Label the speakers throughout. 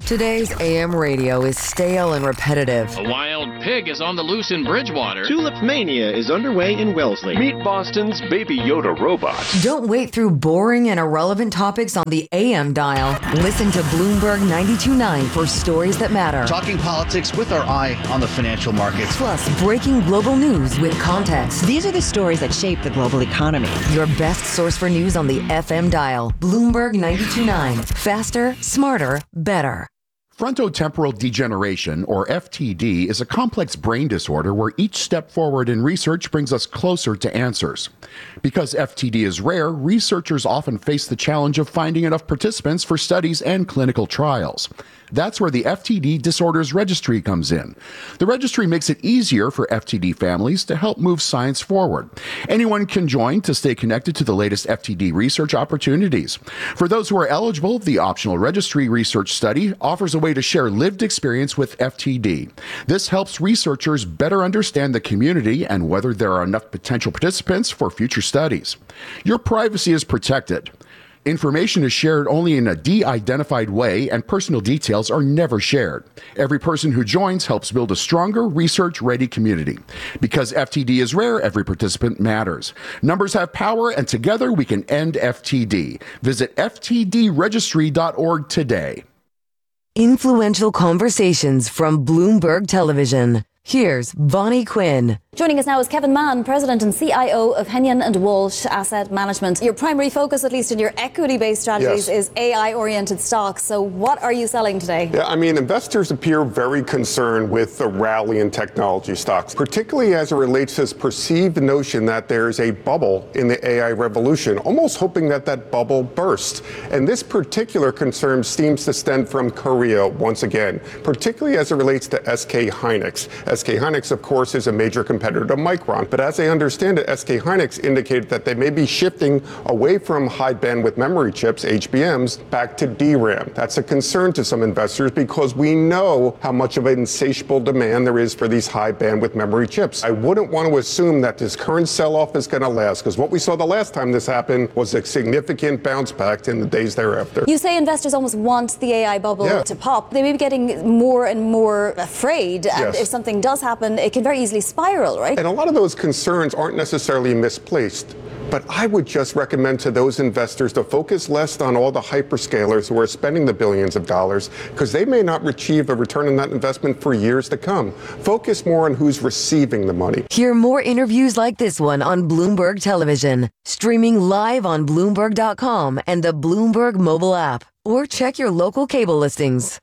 Speaker 1: Today's AM radio is stale and repetitive.
Speaker 2: A wild pig is on the loose in Bridgewater.
Speaker 3: Tulip Mania is underway in Wellesley.
Speaker 4: Meet Boston's Baby Yoda robot.
Speaker 1: Don't wait through boring and irrelevant topics on the AM dial. Listen to Bloomberg 92.9 for stories that matter.
Speaker 5: Talking politics with our eye on the financial markets.
Speaker 1: Plus, breaking global news with context.
Speaker 6: These are the stories that shape the global economy.
Speaker 1: Your best source for news on the FM dial. Bloomberg 92.9. Faster, smarter, better.
Speaker 7: Frontotemporal degeneration, or FTD, is a complex brain disorder where each step forward in research brings us closer to answers. Because FTD is rare, researchers often face the challenge of finding enough participants for studies and clinical trials. That's where the FTD Disorders Registry comes in. The registry makes it easier for FTD families to help move science forward. Anyone can join to stay connected to the latest FTD research opportunities. For those who are eligible, the optional registry research study offers a way to share lived experience with FTD. This helps researchers better understand the community and whether there are enough potential participants for future studies. Your privacy is protected. Information is shared only in a de-identified way, and personal details are never shared. Every person who joins helps build a stronger, research-ready community. Because FTD is rare, every participant matters. Numbers have power, and together we can end FTD. Visit ftdregistry.org today.
Speaker 1: Influential conversations from Bloomberg Television. Here's Bonnie Quinn.
Speaker 8: Joining us now is Kevin Mann, President and CIO of Hennion and Walsh Asset Management. Your primary focus, at least in your equity-based strategies, is AI-oriented stocks. So what are you selling today?
Speaker 9: Yeah, investors appear very concerned with the rally in technology stocks, particularly as it relates to this perceived notion that there's a bubble in the AI revolution, almost hoping that that bubble bursts. And this particular concern seems to stem from Korea once again, particularly as it relates to SK Hynix. SK Hynix, of course, is a major competitor to Micron. But as I understand it, SK Hynix indicated that they may be shifting away from high bandwidth memory chips, HBMs, back to DRAM. That's a concern to some investors because we know how much of an insatiable demand there is for these high bandwidth memory chips. I wouldn't want to assume that this current sell-off is going to last, because what we saw the last time this happened was a significant bounce back in the days thereafter.
Speaker 8: You say investors almost want the AI bubble to pop. They may be getting more and more afraid, and if something does happen, it can very easily spiral, right?
Speaker 9: And a lot of those concerns aren't necessarily misplaced. But I would just recommend to those investors to focus less on all the hyperscalers who are spending the billions of dollars, because they may not achieve a return on that investment for years to come. Focus more on who's receiving the money.
Speaker 1: Hear more interviews like this one on Bloomberg Television, streaming live on Bloomberg.com and the Bloomberg mobile app, or check your local cable listings.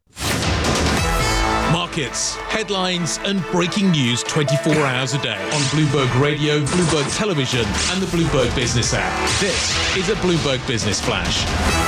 Speaker 10: Markets, headlines and breaking news 24 hours a day on Bloomberg Radio, Bloomberg Television and the Bloomberg Business app. This is a Bloomberg Business Flash.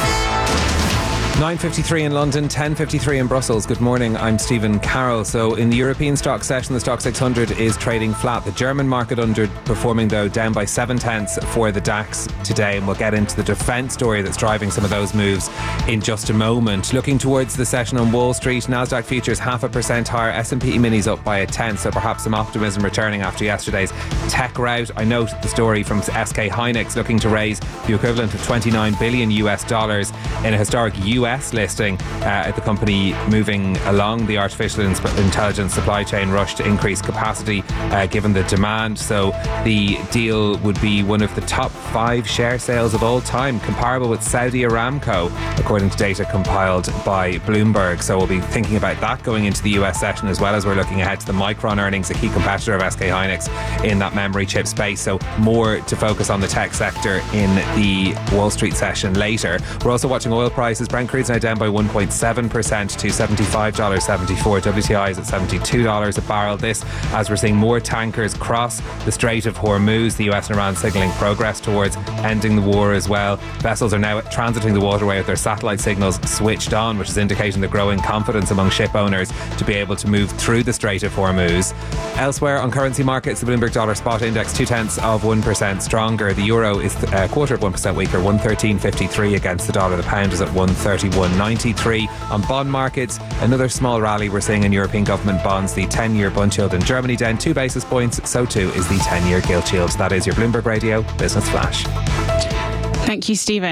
Speaker 11: 9:53 in London, 10:53 in Brussels. Good morning, I'm Stephen Carroll. So in the European stock session, the stock 600 is trading flat. The German market underperforming, though, down by 0.7 for the DAX today. And we'll get into the defence story that's driving some of those moves in just a moment. Looking towards the session on Wall Street, Nasdaq futures 0.5% higher, S&P minis up by 0.1, so perhaps some optimism returning after yesterday's tech rout. I note the story from SK Hynix looking to raise the equivalent of $29 billion in a historic US listing. The company moving along the artificial intelligence supply chain rush to increase capacity given the demand. So the deal would be one of the top 5 share sales of all time, comparable with Saudi Aramco, according to data compiled by Bloomberg. So we'll be thinking about that going into the US session, as well as we're looking ahead to the Micron earnings, a key competitor of SK Hynix in that memory chip space. So more to focus on the tech sector in the Wall Street session later. We're also watching oil prices. Brent crude's now down by 1.7% to $75.74. WTI is at $72 a barrel. This as we're seeing more tankers cross the Strait of Hormuz, the US and Iran signalling progress towards ending the war as well. Vessels are now transiting the waterway with their satellite signals switched on, which is indicating the growing confidence among ship owners to be able to move through the Strait of Hormuz. Elsewhere on currency markets, the Bloomberg Dollar Spot Index 0.2% stronger. The euro is 0.25% weaker, 113.53 against the dollar. The pound is at 131.93. On bond markets, another small rally we're seeing in European government bonds. The 10-year bund yield in Germany down 2 basis points. So too is the 10-year gilt yield. That is your Bloomberg Radio Business Flash.
Speaker 12: Thank you, Stephen.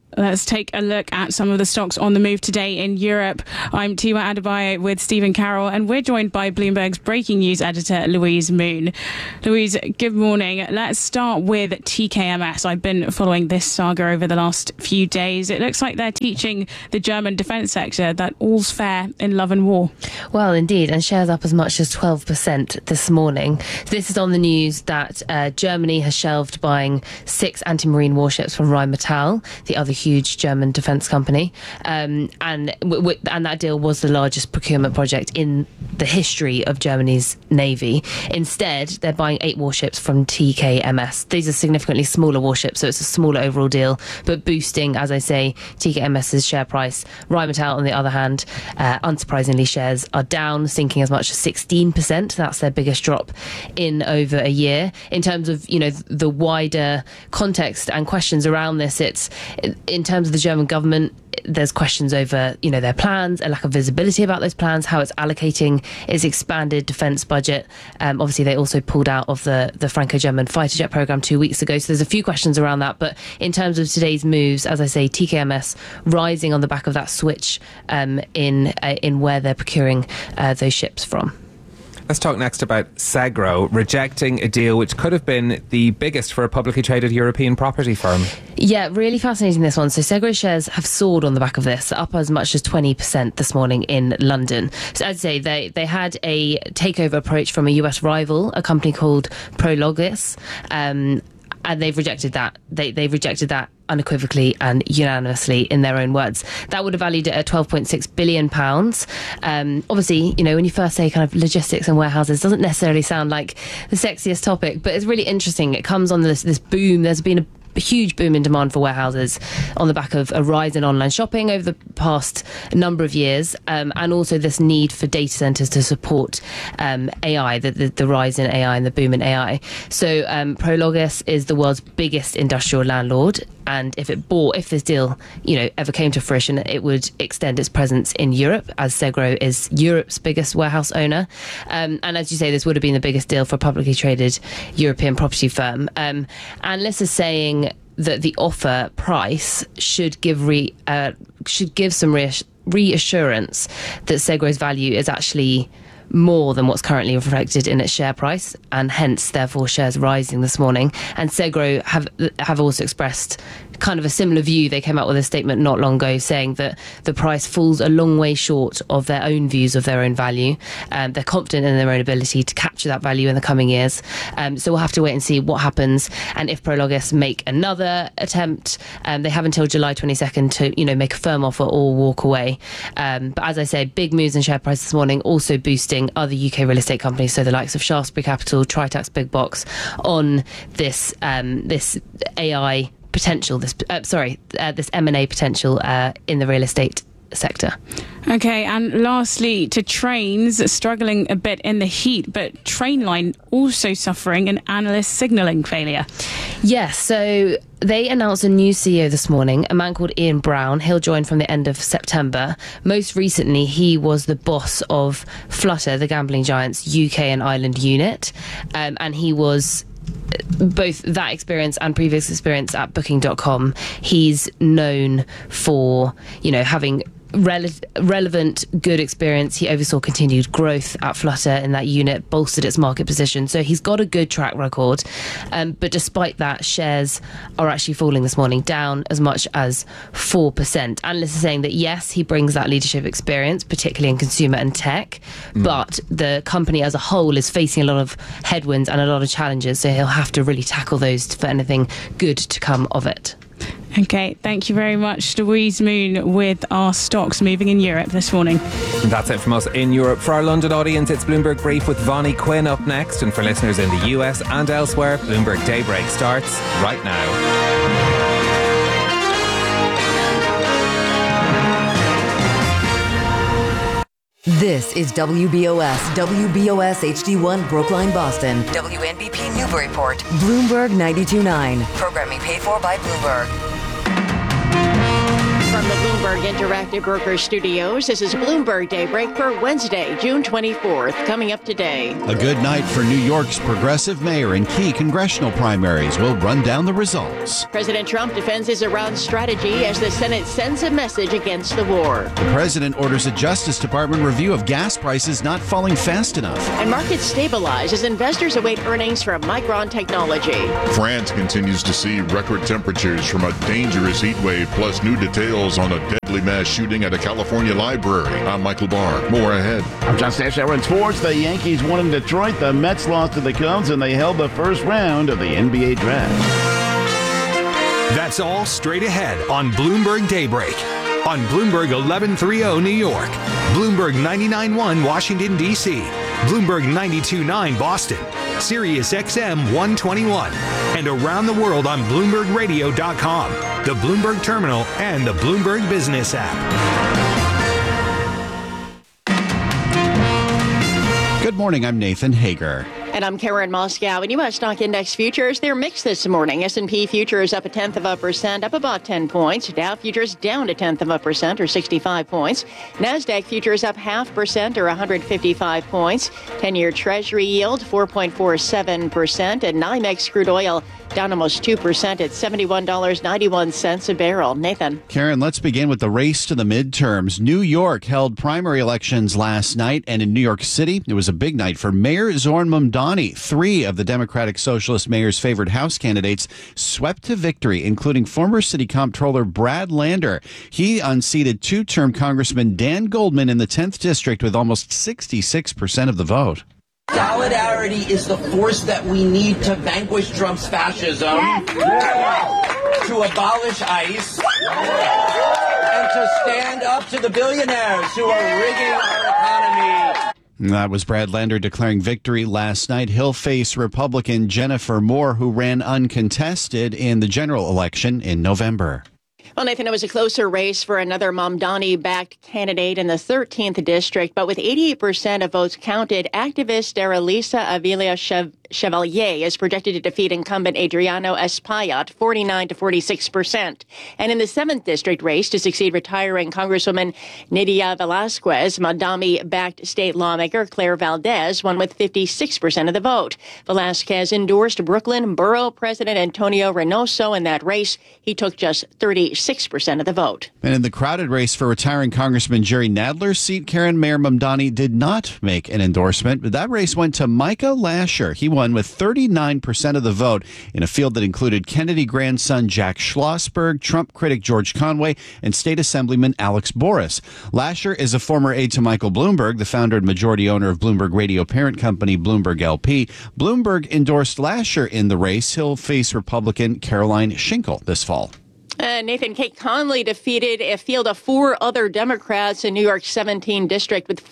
Speaker 12: Let's take a look at some of the stocks on the move today in Europe. I'm Tiwa Adebayo with Stephen Carroll, and we're joined by Bloomberg's breaking news editor, Louise Moon. Louise, good morning. Let's start with TKMS. I've been following this saga over the last few days. It looks like they're teaching the German defence sector that all's fair in love and war.
Speaker 13: Well, indeed, and shares up as much as 12% this morning. This is on the news that Germany has shelved buying 6 anti-marine warships from Rheinmetall, the other huge German defence company, and that deal was the largest procurement project in the history of Germany's navy. Instead, they're buying 8 warships from TKMS. These are significantly smaller warships, so it's a smaller overall deal, but boosting, as I say, TKMS's share price. Rheinmetall, on the other hand, unsurprisingly, shares are down, sinking as much as 16%. That's their biggest drop in over a year. In terms of, the wider context and questions around this, it's in terms of the German government, there's questions over, their plans, a lack of visibility about those plans, how it's allocating its expanded defence budget. Obviously, they also pulled out of the Franco-German fighter jet programme 2 weeks ago. So there's a few questions around that. But in terms of today's moves, as I say, TKMS rising on the back of that switch in where they're procuring those ships from.
Speaker 11: Let's talk next about Segro rejecting a deal which could have been the biggest for a publicly traded European property firm.
Speaker 13: Yeah, really fascinating, this one. So Segro shares have soared on the back of this, up as much as 20% this morning in London. So as I say, they had a takeover approach from a US rival, a company called Prologis, and they've rejected that. They've rejected that unequivocally and unanimously in their own words. That would have valued it at £12.6 billion. Obviously, when you first say kind of logistics and warehouses, doesn't necessarily sound like the sexiest topic, but it's really interesting. It comes on this boom. There's been a huge boom in demand for warehouses on the back of a rise in online shopping over the past number of years, and also this need for data centers to support AI, the rise in AI and the boom in AI. So Prologis is the world's biggest industrial landlord, and if this deal ever came to fruition, it would extend its presence in Europe, as Segro is Europe's biggest warehouse owner. And as you say, this would have been the biggest deal for a publicly traded European property firm. Analysts are saying that the offer price should give some reassurance that Segro's value is actually more than what's currently reflected in its share price, and hence therefore shares rising this morning. And Segro have also expressed kind of a similar view. They came out with a statement not long ago saying that the price falls a long way short of their own views of their own value. They're confident in their own ability to capture that value in the coming years. So we'll have to wait and see what happens, and if Prologis make another attempt. They have until July 22nd to make a firm offer or walk away. But as I say, big moves in share price this morning, also boosting other UK real estate companies, so the likes of Shaftesbury Capital, Tritax Big Box, on this AI potential, this M&A potential in the real estate sector.
Speaker 12: Okay, and lastly, to trains, struggling a bit in the heat, but Trainline also suffering an analyst signalling failure.
Speaker 13: Yes, so they announced a new CEO this morning, a man called Ian Brown. He'll join from the end of September. Most recently, he was the boss of Flutter, the gambling giant's UK and Ireland unit, and he was both that experience and previous experience at Booking.com. He's known for, having relevant, good experience. He oversaw continued growth at Flutter in that unit, bolstered its market position. So he's got a good track record. But despite that, shares are actually falling this morning, down as much as 4%. Analysts are saying that, yes, he brings that leadership experience, particularly in consumer and tech, but the company as a whole is facing a lot of headwinds and a lot of challenges. So he'll have to really tackle those for anything good to come of it.
Speaker 12: Okay, thank you very much, Louise Moon, with our stocks moving in Europe this morning.
Speaker 11: And that's it from us in Europe. For our London audience, it's Bloomberg Brief with Vonnie Quinn up next. And for listeners in the US and elsewhere, Bloomberg Daybreak starts right now.
Speaker 1: This is WBOS HD1 Brookline, Boston. WNBP Newburyport. Bloomberg 92.9. Programming paid for by Bloomberg.
Speaker 14: From the Bloomberg Interactive Broker Studios, this is Bloomberg Daybreak for Wednesday, June 24th. Coming up today.
Speaker 15: A good night for New York's progressive mayor in key congressional primaries. We'll run down the results.
Speaker 14: President Trump defends his Iran strategy as the Senate sends a message against the war.
Speaker 15: The president orders a Justice Department review of gas prices not falling fast enough.
Speaker 14: And markets stabilize as investors await earnings from Micron Technology.
Speaker 16: France continues to see record temperatures from a dangerous heat wave, plus new details on a deadly mass shooting at a California library. I'm Michael Barr. More ahead.
Speaker 17: I'm John Stashower in sports. The Yankees won in Detroit. The Mets lost to the Cubs, and they held the first round of the NBA draft.
Speaker 18: That's all straight ahead on Bloomberg Daybreak. On Bloomberg 1130 New York, Bloomberg 99.1 Washington, D.C., Bloomberg 92.9 Boston, Sirius XM 121, and around the world on BloombergRadio.com, the Bloomberg Terminal, and the Bloomberg Business app.
Speaker 15: Good morning, I'm Nathan Hager.
Speaker 14: And I'm Karen Moscow. In U.S. stock index futures, they're mixed this morning. S&P futures up 0.1%, up about 10 points. Dow futures down 0.1%, or 65 points. NASDAQ futures up 0.5%, or 155 points. 10-year Treasury yield 4.47%, and NYMEX crude oil down almost 2% at $71.91 a barrel. Nathan.
Speaker 15: Karen, let's begin with the race to the midterms. New York held primary elections last night, and in New York City, it was a big night for Mayor Zohran Mamdani. 3 of the Democratic Socialist mayor's favored House candidates swept to victory, including former City Comptroller Brad Lander. He unseated 2-term Congressman Dan Goldman in the 10th District with almost 66% of the vote.
Speaker 19: Solidarity is the force that we need to vanquish Trump's fascism, to abolish ICE, and to stand up to the billionaires who are rigging our economy.
Speaker 15: That was Brad Lander declaring victory last night. He'll face Republican Jennifer Moore, who ran uncontested in the general election in November.
Speaker 14: Well, Nathan, it was a closer race for another Mamdani-backed candidate in the 13th district, but with 88% of votes counted, activist Daralisa Avila Chevalier is projected to defeat incumbent Adriano Espaillat 49 to 46%. And in the 7th district race to succeed retiring Congresswoman Nydia Velasquez, Mamdani-backed state lawmaker Claire Valdez won with 56% of the vote. Velasquez endorsed Brooklyn Borough President Antonio Reynoso in that race. He took just 36% of the vote.
Speaker 15: And in the crowded race for retiring Congressman Jerry Nadler's seat, Karen, Mayor Mamdani did not make an endorsement, but that race went to Micah Lasher. He won with 39% of the vote in a field that included Kennedy grandson Jack Schlossberg, Trump critic George Conway, and State Assemblyman Alex Boris. Lasher is a former aide to Michael Bloomberg, the founder and majority owner of Bloomberg Radio parent company Bloomberg LP. Bloomberg endorsed Lasher in the race. He'll face Republican Caroline Schinkel this fall.
Speaker 14: Nathan, Kate Conley defeated a field of 4 other Democrats in New York's 17th district with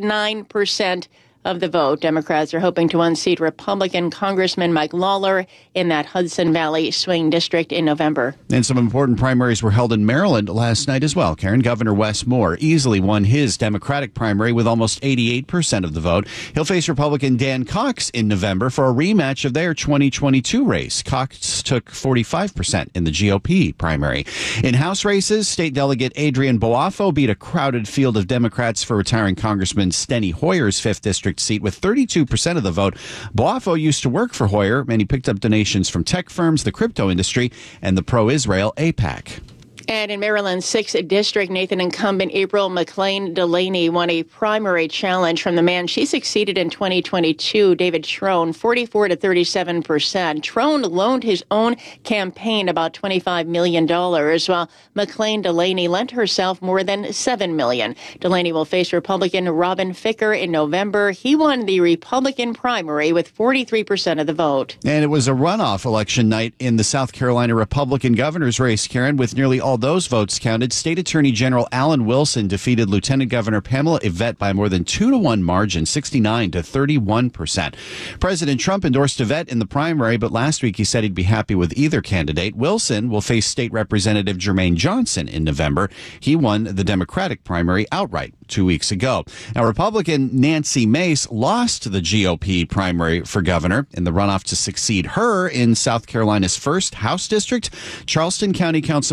Speaker 14: 49% of the vote. Democrats are hoping to unseat Republican Congressman Mike Lawler in that Hudson Valley swing district in November.
Speaker 15: And some important primaries were held in Maryland last night as well. Karen, Governor Wes Moore easily won his Democratic primary with almost 88% of the vote. He'll face Republican Dan Cox in November for a rematch of their 2022 race. Cox took 45% in the GOP primary. In House races, State Delegate Adrian Boafo beat a crowded field of Democrats for retiring Congressman Steny Hoyer's 5th District seat with 32% of the vote. Boafo used to work for Hoyer, and he picked up donations from tech firms, the crypto industry, and the pro-Israel AIPAC.
Speaker 14: And in Maryland's 6th district, Nathan, incumbent April McLean Delaney won a primary challenge from the man she succeeded in 2022, David Trone, 44 to 37%. Trone loaned his own campaign about $25 million, while McLean Delaney lent herself more than $7 million. Delaney will face Republican Robin Ficker in November. He won the Republican primary with 43% of the vote.
Speaker 15: And it was a runoff election night in the South Carolina Republican governor's race, Karen, with nearly all those votes counted. State Attorney General Alan Wilson defeated Lieutenant Governor Pamela Yvette by more than 2-to-1 margin, 69 to 31%. President Trump endorsed Yvette in the primary, but last week he said he'd be happy with either candidate. Wilson will face State Representative Jermaine Johnson in November. He won the Democratic primary outright 2 weeks ago. Now, Republican Nancy Mace lost the GOP primary for governor in the runoff to succeed her in South Carolina's 1st House District. Charleston County Councilmember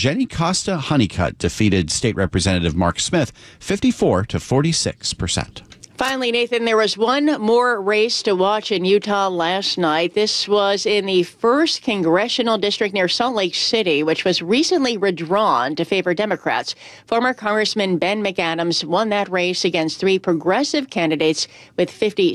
Speaker 15: Jenny Costa Honeycutt defeated State Representative Mark Smith 54 to 46%.
Speaker 14: Finally, Nathan, there was one more race to watch in Utah last night. This was in the 1st congressional district near Salt Lake City, which was recently redrawn to favor Democrats. Former Congressman Ben McAdams won that race against 3 progressive candidates with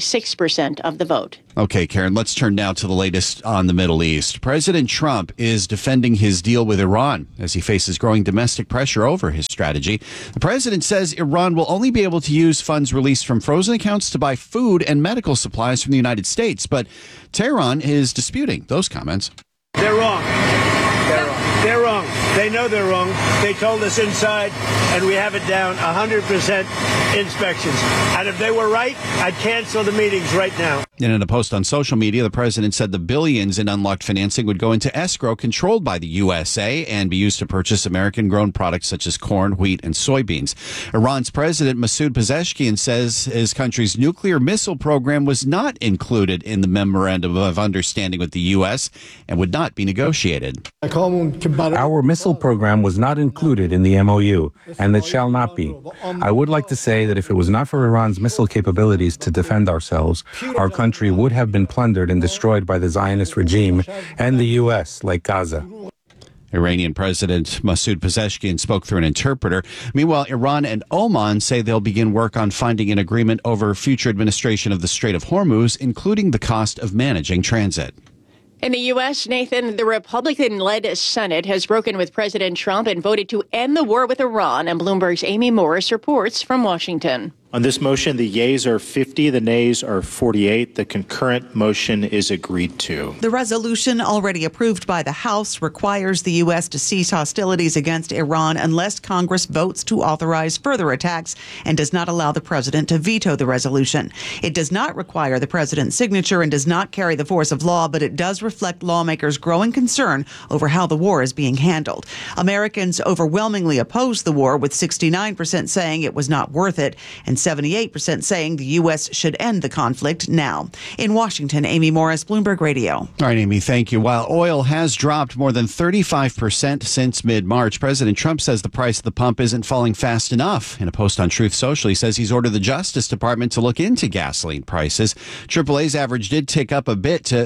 Speaker 14: 56% of the vote.
Speaker 15: Okay, Karen, let's turn now to the latest on the Middle East. President Trump is defending his deal with Iran as he faces growing domestic pressure over his strategy. The president says Iran will only be able to use funds released from frozen accounts to buy food and medical supplies from the United States. But Tehran is disputing those comments.
Speaker 20: They're wrong. They're wrong. They're wrong. They know they're wrong. They told us inside, and we have it down 100% inspections. And if they were right, I'd cancel the meetings right now.
Speaker 15: And in a post on social media, the president said the billions in unlocked financing would go into escrow controlled by the USA and be used to purchase American-grown products such as corn, wheat, and soybeans. Iran's President Masoud Pezeshkian says his country's nuclear missile program was not included in the memorandum of understanding with the U.S. and would not be negotiated.
Speaker 21: Our missile program was not included in the MOU, and it shall not be. I would like to say that if it was not for Iran's missile capabilities to defend ourselves, our country would have been plundered and destroyed by the Zionist regime and the U.S., like Gaza.
Speaker 15: Iranian President Masoud Pezeshkian spoke through an interpreter. Meanwhile, Iran and Oman say they'll begin work on finding an agreement over future administration of the Strait of Hormuz, including the cost of managing transit.
Speaker 14: In the U.S., Nathan, the Republican-led Senate has broken with President Trump and voted to end the war with Iran, and Bloomberg's Amy Morris reports from Washington.
Speaker 22: On this motion, the yeas are 50, the nays are 48. The concurrent motion is agreed to.
Speaker 23: The resolution, already approved by the House, requires the U.S. to cease hostilities against Iran unless Congress votes to authorize further attacks and does not allow the president to veto the resolution. It does not require the president's signature and does not carry the force of law, but it does reflect lawmakers' growing concern over how the war is being handled. Americans overwhelmingly oppose the war, with 69% saying it was not worth it and 78% saying the U.S. should end the conflict now. In Washington, Amy Morris, Bloomberg Radio.
Speaker 15: All right, Amy, thank you. While oil has dropped more than 35% since mid-March, President Trump says the price of the pump isn't falling fast enough. In a post on Truth Social, he says he's ordered the Justice Department to look into gasoline prices. AAA's average did tick up a bit to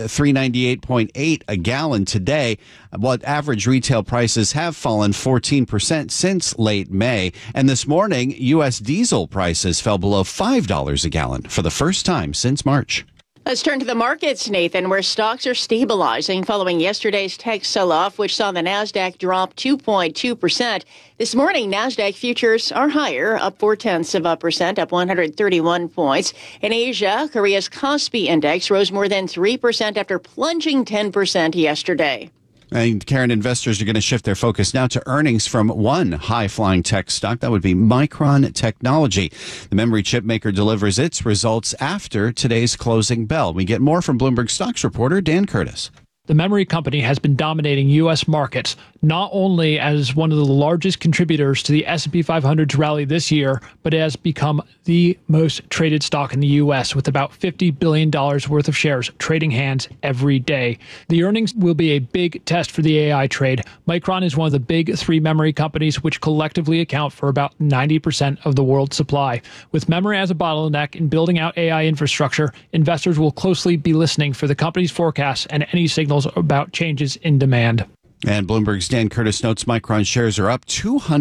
Speaker 15: $398.8 a gallon today, while average retail prices have fallen 14% since late May. And this morning, U.S. diesel prices fell below $5 a gallon for the first time since March.
Speaker 14: Let's turn to the markets, Nathan, where stocks are stabilizing following yesterday's tech sell-off, which saw the Nasdaq drop 2.2%. This morning, Nasdaq futures are higher, up 0.4%, up 131 points. In Asia, Korea's Kospi index rose more than 3% after plunging 10% yesterday.
Speaker 15: And Karen, investors are going to shift their focus now to earnings from one high-flying tech stock. That would be Micron Technology. The memory chip maker delivers its results after today's closing bell. We get more from Bloomberg Stocks reporter Dan Curtis.
Speaker 24: The memory company has been dominating U.S. markets, not only as one of the largest contributors to the S&P 500's rally this year, but it has become the most traded stock in the U.S. with about $50 billion worth of shares trading hands every day. The earnings will be a big test for the AI trade. Micron is one of the big three memory companies which collectively account for about 90% of the world's supply. With memory as a bottleneck in building out AI infrastructure, investors will closely be listening for the company's forecasts and any signals about changes in demand.
Speaker 15: And Bloomberg's Dan Curtis notes Micron shares are up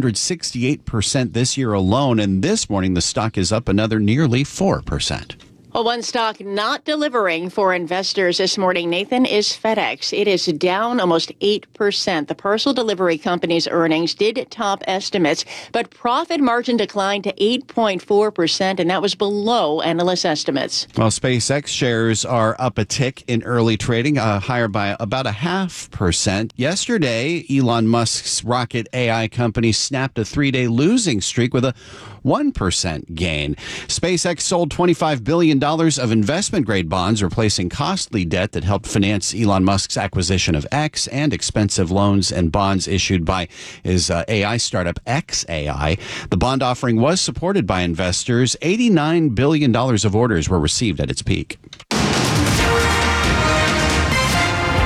Speaker 15: 268% this year alone, and this morning the stock is up another nearly 4%.
Speaker 14: Well, one stock not delivering for investors this morning, Nathan, is FedEx. It is down almost 8%. The parcel delivery company's earnings did top estimates, but profit margin declined to 8.4%, and that was below analyst estimates.
Speaker 15: Well, SpaceX shares are up a tick in early trading, higher by about 0.5%. Yesterday, Elon Musk's rocket AI company snapped a 3-day losing streak with a 1% gain. SpaceX sold $25 billion of investment-grade bonds, replacing costly debt that helped finance Elon Musk's acquisition of X and expensive loans and bonds issued by his AI startup xAI. The bond offering was supported by investors. $89 billion of orders were received at its peak.
Speaker 14: Time now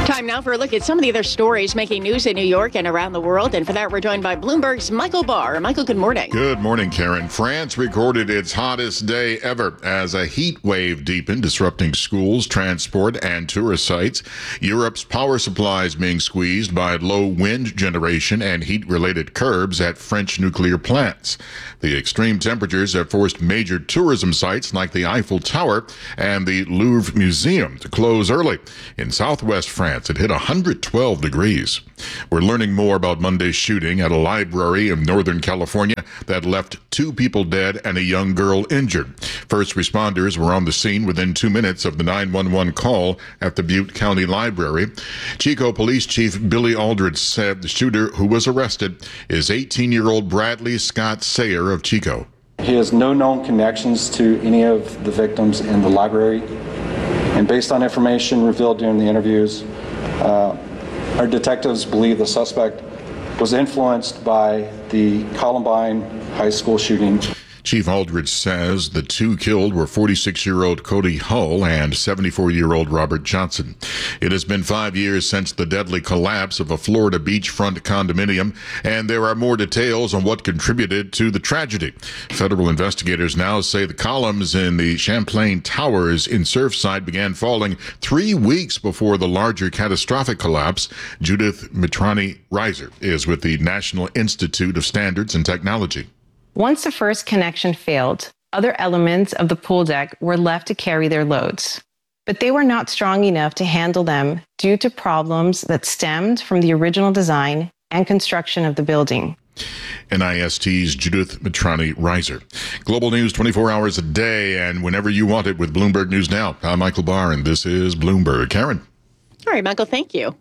Speaker 14: for a look at some of the other stories making news in New York and around the world. And for that, we're joined by Bloomberg's Michael Barr. Michael, good morning.
Speaker 16: Good morning, Karen. France recorded its hottest day ever as a heat wave deepened, disrupting schools, transport, and tourist sites. Europe's power supply is being squeezed by low wind generation and heat-related curbs at French nuclear plants. The extreme temperatures have forced major tourism sites like the Eiffel Tower and the Louvre Museum to close early. In southwest France, it hit 112 degrees. We're learning more about Monday's shooting at a library in Northern California that left 2 people dead and a young girl injured. First responders were on the scene within 2 minutes of the 911 call at the Butte County Library. Chico Police Chief Billy Aldridge said the shooter who was arrested is 18-year-old Bradley Scott Sayer of Chico.
Speaker 2: He has no known connections to any of the victims in the library. And based on information revealed during the interviews, our detectives believe the suspect was influenced by the Columbine High School shooting.
Speaker 16: Chief Aldridge says the 2 killed were 46-year-old Cody Hull and 74-year-old Robert Johnson. It has been 5 years since the deadly collapse of a Florida beachfront condominium, and there are more details on what contributed to the tragedy. Federal investigators now say the columns in the Champlain Towers in Surfside began falling 3 weeks before the larger catastrophic collapse. Judith Mitrani-Reiser is with the National Institute of Standards and Technology.
Speaker 3: Once the first connection failed, other elements of the pool deck were left to carry their loads. But they were not strong enough to handle them due to problems that stemmed from the original design and construction of the building.
Speaker 16: NIST's Judith Mitrani-Reiser. Global news 24 hours a day and whenever you want it with Bloomberg News Now. I'm Michael Barr, and this is Bloomberg. Karen.
Speaker 14: All right, Michael, thank you.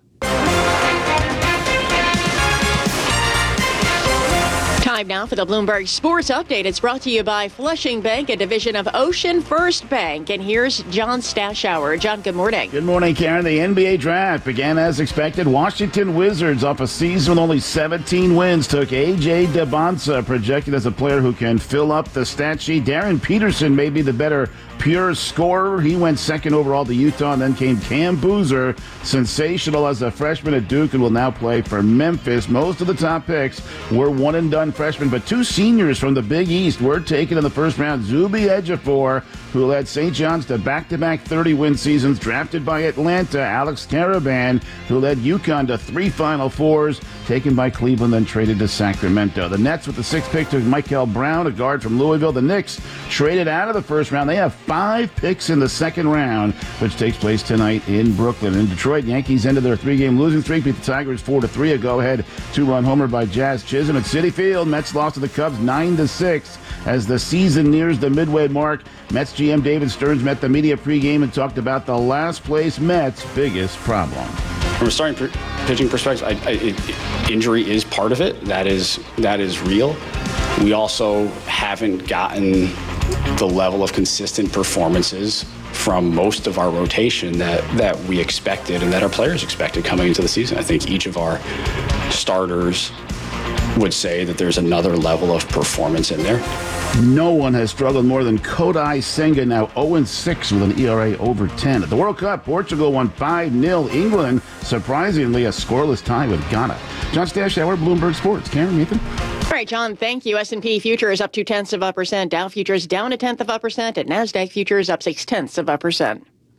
Speaker 14: Time now for the Bloomberg Sports Update. It's brought to you by Flushing Bank, a division of Ocean First Bank. And here's John Stashower. John, good morning.
Speaker 17: Good morning, Karen. The NBA draft began as expected. Washington Wizards, off a season with only 17 wins, took A.J. Debonsa, projected as a player who can fill up the stat sheet. Darren Peterson may be the better pure scorer. He went second overall to Utah, and then came Cam Boozer, sensational as a freshman at Duke, and will now play for Memphis. Most of the top picks were one-and-done freshmen, but 2 seniors from the Big East were taken in the first round. Zuby Ejiofor, who led St. John's to back-to-back 30-win seasons, drafted by Atlanta. Alex Caravan, who led UConn to 3 Final Fours, taken by Cleveland, then traded to Sacramento. The Nets with the 6th pick took Michael Brown, a guard from Louisville. The Knicks traded out of the first round. They have 5 picks in the second round, which takes place tonight in Brooklyn. In Detroit, Yankees ended their 3-game losing streak, beat the Tigers 4-3. A go-ahead 2-run homer by Jazz Chisholm at Citi Field. Mets lost to the Cubs 9-6 as the season nears the midway mark. Mets GM David Stearns met the media pregame and talked about the last-place Mets' biggest problem.
Speaker 4: From a starting pitching perspective, injury is part of it. That is real. We also haven't gotten the level of consistent performances from most of our rotation that we expected and that our players expected coming into the season. I think each of our starters would say that there's another level of performance in there.
Speaker 17: No one has struggled more than Kodai Senga, now 0-6 with an ERA over 10. At the World Cup, Portugal won 5-0. England, surprisingly, a scoreless tie with Ghana. John Stashower, Bloomberg Sports. Karen, Nathan?
Speaker 14: All right, John, thank you. S&P futures up 0.2%. Dow futures down 0.1%. And NASDAQ futures up 0.6%.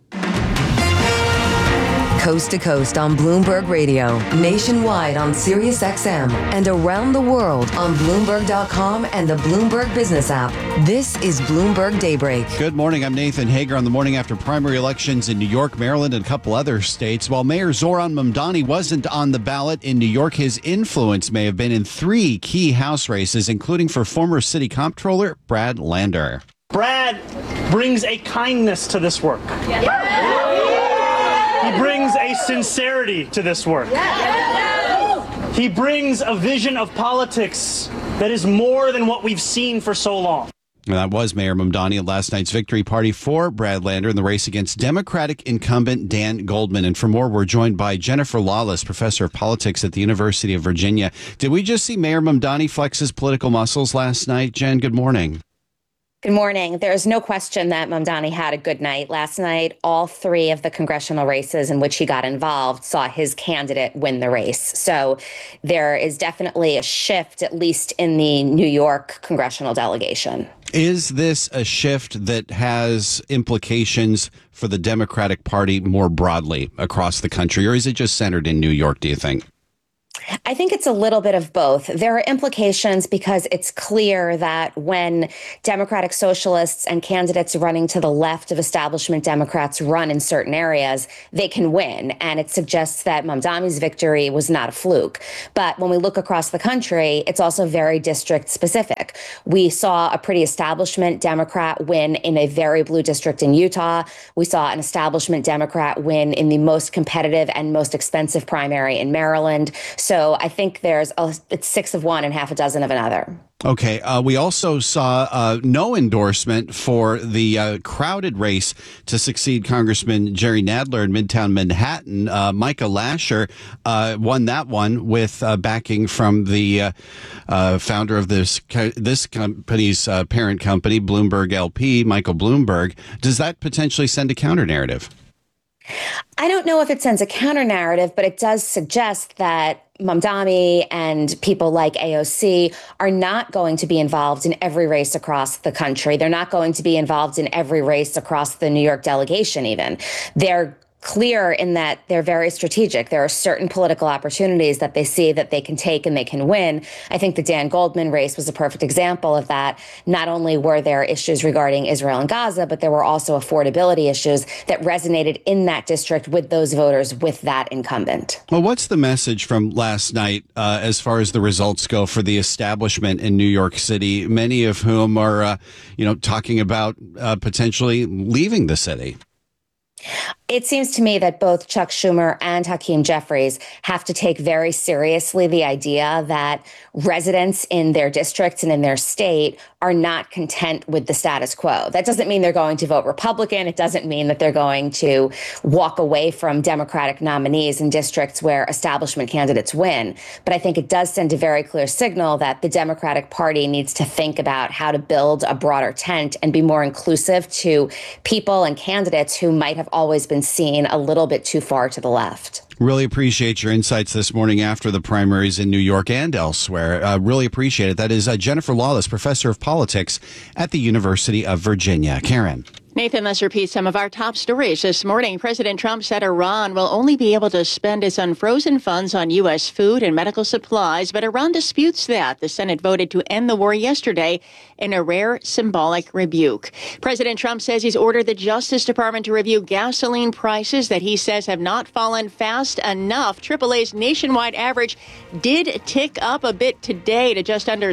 Speaker 1: Coast to coast on Bloomberg Radio, nationwide on Sirius XM, and around the world on Bloomberg.com and the Bloomberg Business app. This is Bloomberg Daybreak.
Speaker 15: Good morning. I'm Nathan Hager on the morning after primary elections in New York, Maryland, and a couple other states. While Mayor Zoran Mamdani wasn't on the ballot in New York, his influence may have been in 3 key House races, including for former city comptroller Brad Lander.
Speaker 5: Brad brings a kindness to this work. He brings a sincerity to this work. He brings a vision of politics that is more than what we've seen for so long.
Speaker 15: And that was Mayor Mamdani at last night's victory party for Brad Lander in the race against Democratic incumbent Dan Goldman. And for more, we're joined by Jennifer Lawless, professor of politics at the University of Virginia. Did we just see Mayor Mamdani flex his political muscles last night? Jen, good morning.
Speaker 6: Good morning. There's no question that Mamdani had a good night. Last night, all three of the congressional races in which he got involved saw his candidate win the race. So there is definitely a shift, at least in the New York congressional delegation.
Speaker 15: Is this a shift that has implications for the Democratic Party more broadly across the country, or is it just centered in New York, do you think?
Speaker 6: I think it's a little bit of both. There are implications because it's clear that when Democratic socialists and candidates running to the left of establishment Democrats run in certain areas, they can win. And it suggests that Mamdani's victory was not a fluke. But when we look across the country, it's also very district specific. We saw a pretty establishment Democrat win in a very blue district in Utah. We saw an establishment Democrat win in the most competitive and most expensive primary in Maryland. So I think it's 6 of one and half a dozen of another.
Speaker 15: Okay. We also saw no endorsement for the crowded race to succeed Congressman Jerry Nadler in Midtown Manhattan. Micah Lasher won that one with backing from the founder of this company's parent company, Bloomberg LP, Michael Bloomberg. Does that potentially send a counter narrative?
Speaker 6: I don't know if it sends a counter narrative, but it does suggest that Mamdani and people like AOC are not going to be involved in every race across the country. They're not going to be involved in every race across the New York delegation even. They're clear in that they're very strategic. There are certain political opportunities that they see that they can take and they can win. I think the Dan Goldman race was a perfect example of that. Not only were there issues regarding Israel and Gaza, but there were also affordability issues that resonated in that district with those voters, with that incumbent.
Speaker 15: Well, what's the message from last night as far as the results go for the establishment in New York City, many of whom are, talking about potentially leaving the city?
Speaker 6: It seems to me that both Chuck Schumer and Hakeem Jeffries have to take very seriously the idea that residents in their districts and in their state are not content with the status quo. That doesn't mean they're going to vote Republican. It doesn't mean that they're going to walk away from Democratic nominees in districts where establishment candidates win. But I think it does send a very clear signal that the Democratic Party needs to think about how to build a broader tent and be more inclusive to people and candidates who might have always been seen a little bit too far to the left.
Speaker 15: Really appreciate your insights this morning after the primaries in New York and elsewhere. Really appreciate it. That is Jennifer Lawless, professor of politics at the University of Virginia. Karen.
Speaker 14: Nathan, let's repeat some of our top stories this morning. President Trump said Iran will only be able to spend its unfrozen funds on U.S. food and medical supplies, but Iran disputes that. The Senate voted to end the war yesterday in a rare symbolic rebuke. President Trump says he's ordered the Justice Department to review gasoline prices that he says have not fallen fast enough. AAA's nationwide average did tick up a bit today to just under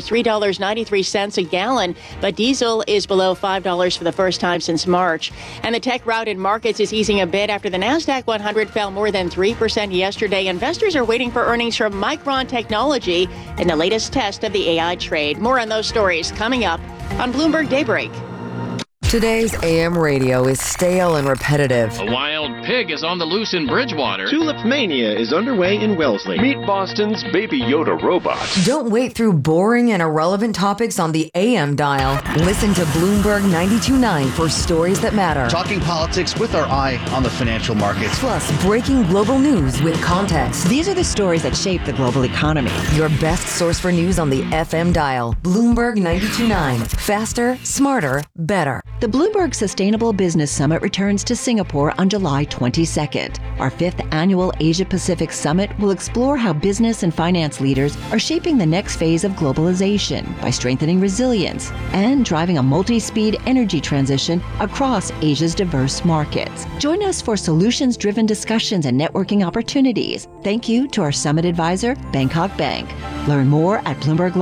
Speaker 14: $3.93 a gallon, but diesel is below $5 for the first time since March. And the tech-routed markets is easing a bit after the NASDAQ 100 fell more than 3% yesterday. Investors are waiting for earnings from Micron Technology in the latest test of the AI trade. More on those stories coming up on Bloomberg Daybreak.
Speaker 1: Today's AM radio is stale and repetitive.
Speaker 7: A wild pig is on the loose in Bridgewater.
Speaker 8: Tulip Mania is underway in Wellesley. Meet Boston's Baby Yoda robot.
Speaker 1: Don't wait through boring and irrelevant topics on the AM dial. Listen to Bloomberg 92.9 for stories that matter.
Speaker 9: Talking politics with our eye on the financial markets.
Speaker 1: Plus, breaking global news with context.
Speaker 25: These are the stories that shape the global economy.
Speaker 1: Your best source for news on the FM dial. Bloomberg 92.9. Faster, smarter, better.
Speaker 25: The Bloomberg Sustainable Business Summit returns to Singapore on July 22nd. Our 5th annual Asia-Pacific Summit will explore how business and finance leaders are shaping the next phase of globalization by strengthening resilience and driving a multi-speed energy transition across Asia's diverse markets. Join us for solutions-driven discussions and networking opportunities. Thank you to our summit advisor, Bangkok Bank. Learn more at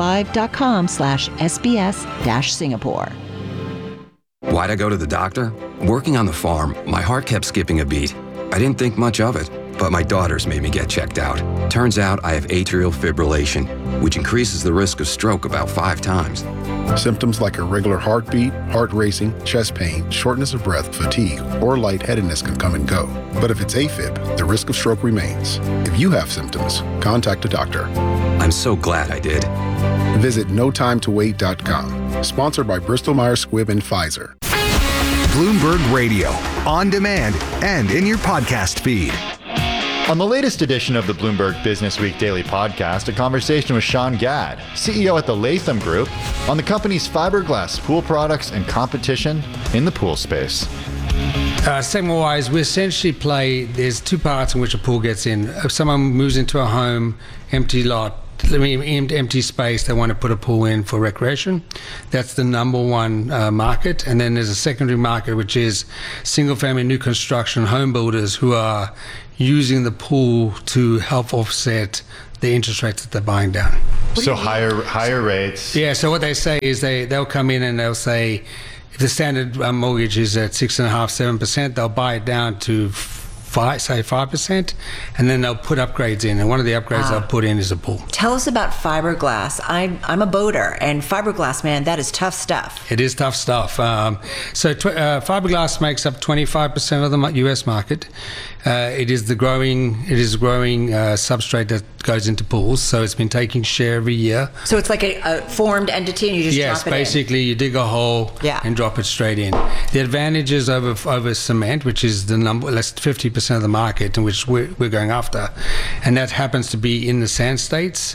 Speaker 25: bloomberglive.com/SBS-Singapore.
Speaker 26: Why'd I go to the doctor? Working on the farm, my heart kept skipping a beat. I didn't think much of it, but my daughters made me get checked out. Turns out I have atrial fibrillation, which increases the risk of stroke about 5 times.
Speaker 27: Symptoms like irregular heartbeat, heart racing, chest pain, shortness of breath, fatigue, or lightheadedness can come and go. But if it's AFib, the risk of stroke remains. If you have symptoms, contact a doctor.
Speaker 26: I'm so glad I did.
Speaker 27: Visit notimetowait.com. Sponsored by Bristol Myers Squibb and Pfizer.
Speaker 10: Bloomberg Radio, on demand and in your podcast feed.
Speaker 11: On the latest edition of the Bloomberg Business Week Daily Podcast, a conversation with Sean Gadd, CEO at the Latham Group, on the company's fiberglass pool products and competition in the pool space.
Speaker 12: Segment-wise, we essentially play, there's two parts in which a pool gets in. If someone moves into a home, empty lot, empty space, they want to put a pool in for recreation. That's the number one market. And then there's a secondary market, which is single-family new construction home builders who are using the pool to help offset the interest rates that they're buying down.
Speaker 11: So higher rates.
Speaker 12: Yeah, so what they say is they'll come in and they'll say, if the standard mortgage is at 6.5%-7%, they'll buy it down to 5%, and then they'll put upgrades in. And one of the upgrades they'll put in is a pool.
Speaker 13: Tell us about fiberglass. I'm a boater, and fiberglass, man, that is tough stuff.
Speaker 12: It is tough stuff. Fiberglass makes up 25% of the U.S. market. It is a growing substrate that goes into pools, so it's been taking share every year.
Speaker 13: So it's like a formed entity, and you just drop it in?
Speaker 12: Yes, basically you dig a hole and drop it straight in. The advantages over cement, which is the number, less 50% of the market in which we're going after, and that happens to be in the sand states.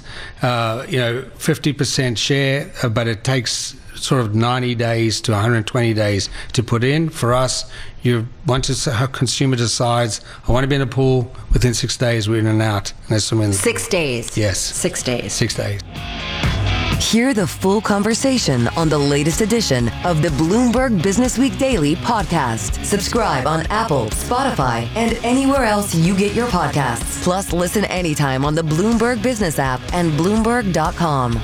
Speaker 12: 50% share, but it takes sort of 90 days to 120 days to put in. For us, once a consumer decides, I want to be in a pool, within 6 days we're in and out. And
Speaker 13: 6 days?
Speaker 12: Yes.
Speaker 13: 6 days.
Speaker 12: 6 days.
Speaker 1: Hear the full conversation on the latest edition of the Bloomberg Business Week Daily podcast. Subscribe on Apple, Spotify, and anywhere else you get your podcasts. Plus, listen anytime on the Bloomberg Business app and Bloomberg.com.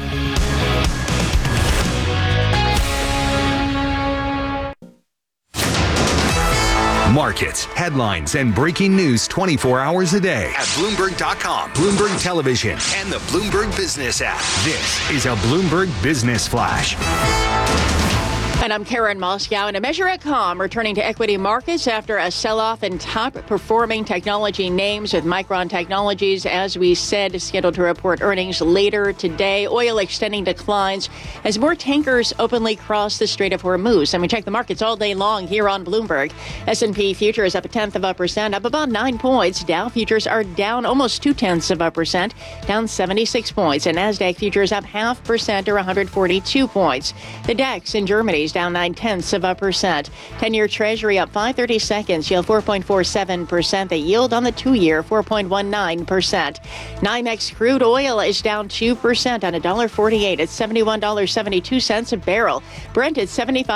Speaker 10: Markets, headlines, and breaking news 24 hours a day at Bloomberg.com, Bloomberg Television, and the Bloomberg Business app. This is a Bloomberg Business Flash.
Speaker 14: And I'm Karen Moscow. And a measure at Com returning to equity markets after a sell-off in top-performing technology names, with Micron Technologies, as we said, is scheduled to report earnings later today. Oil extending declines as more tankers openly cross the Strait of Hormuz. And we check the markets all day long here on Bloomberg. S&P futures up 0.1%, up about 9 points. Dow futures are down almost 0.2%, down 76 points. And NASDAQ futures up 0.5% or 142 points. The DAX in Germany down 0.9%. 10-year Treasury up 5/30 seconds, yield 4.47%. The yield on the 2-year 4.19%. NYMEX crude oil is down 2% on $1.48 at $71.72 a barrel. Brent at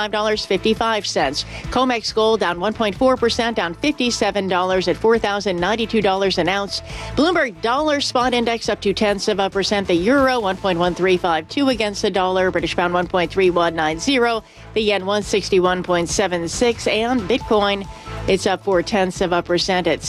Speaker 14: $75.55. COMEX gold down 1.4%, down $57 at $4,092 an ounce. Bloomberg dollar spot index up 0.2%. The euro 1.1352 against the dollar. British pound 1.3190. The yen 161.76, and Bitcoin, it's up 0.4% at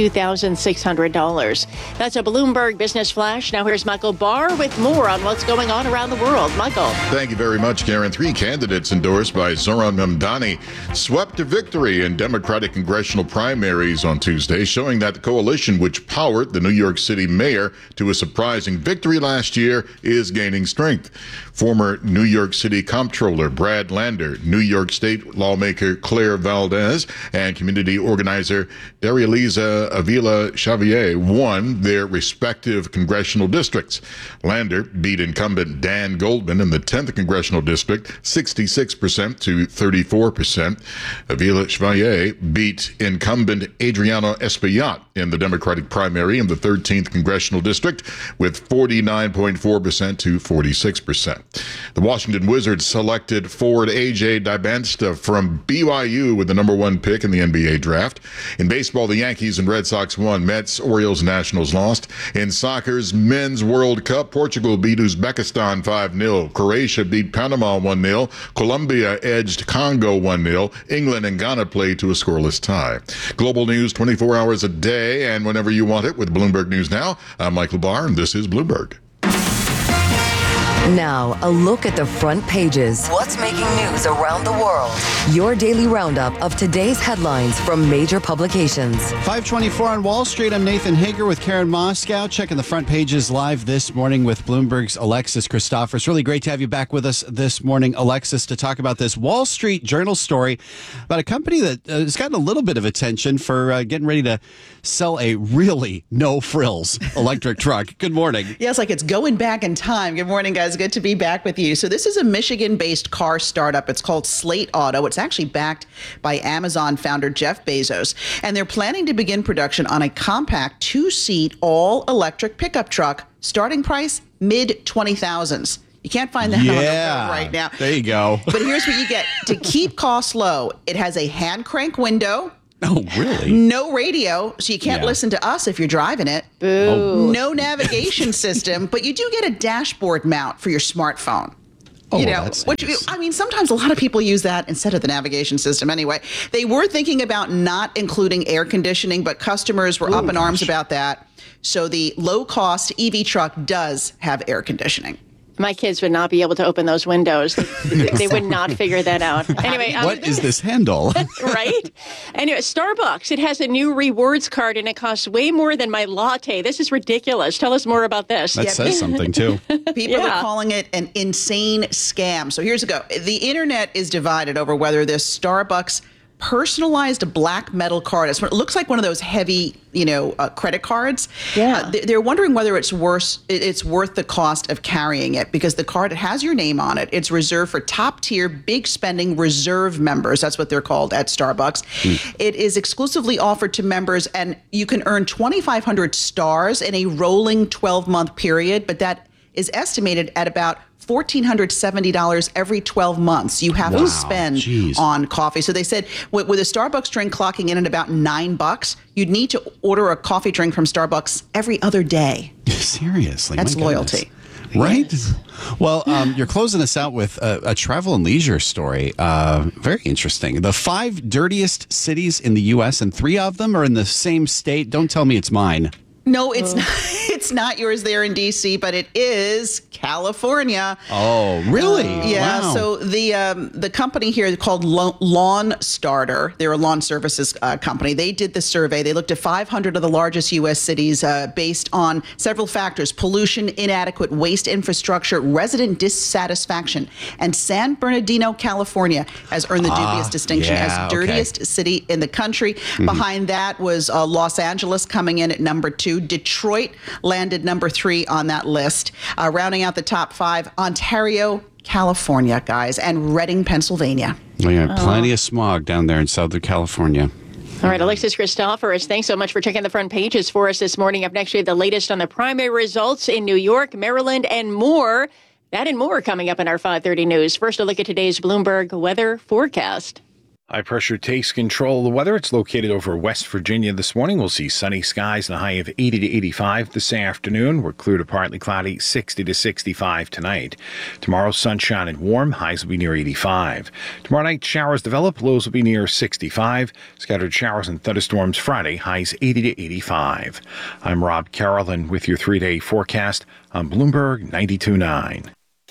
Speaker 14: $62,600. That's a Bloomberg Business Flash. Now here's Michael Barr with more on what's going on around the world. Michael.
Speaker 16: Thank you very much, Karen. 3 candidates endorsed by Zohran Mamdani swept to victory in Democratic congressional primaries on Tuesday, showing that the coalition which powered the New York City mayor to a surprising victory last year is gaining strength. Former New York City Comptroller Brad Lander, New York State lawmaker Claire Valdez, and community organizer Darrealiza Avila Xavier won their respective congressional districts. Lander beat incumbent Dan Goldman in the 10th congressional district 66% to 34%. Avila Xavier beat incumbent Adriano Espaillat in the Democratic primary in the 13th congressional district with 49.4% to 46%. The Washington Wizards selected forward A.J. Dybantsa from BYU with the number 1 pick in the NBA draft. In baseball, the Yankees and Red Sox won. Mets, Orioles, Nationals lost. In soccer's Men's World Cup, Portugal beat Uzbekistan 5-0. Croatia beat Panama 1-0. Colombia edged Congo 1-0. England and Ghana played to a scoreless tie. Global news 24 hours a day and whenever you want it with Bloomberg News Now. I'm Michael Barr, and this is Bloomberg.
Speaker 1: Now, a look at the front pages. What's making news around the world? Your daily roundup of today's headlines from major publications.
Speaker 15: 5:24 on Wall Street. I'm Nathan Hager with Karen Moscow, checking the front pages live this morning with Bloomberg's Alexis Christophers. Really great to have you back with us this morning, Alexis, to talk about this Wall Street Journal story about a company that has gotten a little bit of attention for getting ready to sell a really no-frills electric truck. Good morning.
Speaker 18: Yes, like it's going back in time. Good morning, guys. Good to be back with you. So this is a Michigan-based car startup. It's called Slate Auto. It's actually backed by Amazon founder Jeff Bezos. And they're planning to begin production on a compact two-seat all-electric pickup truck. Starting price, mid-20,000s. You can't find that on the road right now.
Speaker 15: There you go.
Speaker 18: But here's what you get. To keep costs low, it has a hand crank window.
Speaker 15: Oh, really?
Speaker 18: No radio, so you can't listen to us if you're driving it.
Speaker 14: Boo.
Speaker 18: No navigation system, but you do get a dashboard mount for your smartphone.
Speaker 15: Oh,
Speaker 18: you know,
Speaker 15: that's
Speaker 18: which
Speaker 15: nice.
Speaker 18: I mean, sometimes a lot of people use that instead of the navigation system anyway. They were thinking about not including air conditioning, but customers were up in arms about that. So the low-cost EV truck does have air conditioning.
Speaker 14: My kids would not be able to open those windows. They would not figure that out. Anyway,
Speaker 15: what is this handle?
Speaker 14: Right? Anyway, Starbucks, it has a new rewards card and it costs way more than my latte. This is ridiculous. Tell us more about this.
Speaker 15: That says something, too.
Speaker 18: People are calling it an insane scam. So here's a go. The internet is divided over whether this Starbucks personalized black metal card. It looks like one of those heavy, credit cards.
Speaker 14: Yeah.
Speaker 18: They're wondering whether it's worth the cost of carrying it because the card, it has your name on it. It's reserved for top tier, big spending reserve members. That's what they're called at Starbucks. It is exclusively offered to members and you can earn 2,500 stars in a rolling 12-month period, but that is estimated at about $1,470 every 12 months you have to spend on coffee. So they said with a Starbucks drink clocking in at about $9, you'd need to order a coffee drink from Starbucks every other day.
Speaker 15: Seriously.
Speaker 18: That's loyalty.
Speaker 15: Right? Well, you're closing us out with a travel and leisure story. Very interesting. The 5 dirtiest cities in the U.S., and 3 of them are in the same state. Don't tell me it's mine.
Speaker 18: No, it's not. It's not yours there in D.C., but it is California.
Speaker 15: Oh, really?
Speaker 18: Yeah.
Speaker 15: Wow.
Speaker 18: So the company here is called Lawn Starter. They're a lawn services company. They did the survey. They looked at 500 of the largest U.S. cities based on several factors: pollution, inadequate waste infrastructure, resident dissatisfaction. And San Bernardino, California, has earned the dubious distinction as dirtiest city in the country. Behind that was Los Angeles coming in at number 2. Detroit landed number 3 on that list. Rounding out the top 5, Ontario, California, guys, and Reading, Pennsylvania.
Speaker 15: Well, yeah, plenty of smog down there in Southern California.
Speaker 14: All right, Alexis Christophers, thanks so much for checking the front pages for us this morning. Up next, we have the latest on the primary results in New York, Maryland, and more. That and more coming up in our 5:30 news. First, a look at today's Bloomberg weather forecast.
Speaker 19: High pressure takes control of the weather. It's located over West Virginia this morning. We'll see sunny skies and a high of 80 to 85 this afternoon. We're clear to partly cloudy, 60 to 65 tonight. Tomorrow, sunshine and warm. Highs will be near 85. Tomorrow night, showers develop. Lows will be near 65. Scattered showers and thunderstorms Friday. Highs 80 to 85. I'm Rob Carolyn with your 3-day forecast on Bloomberg 92.9.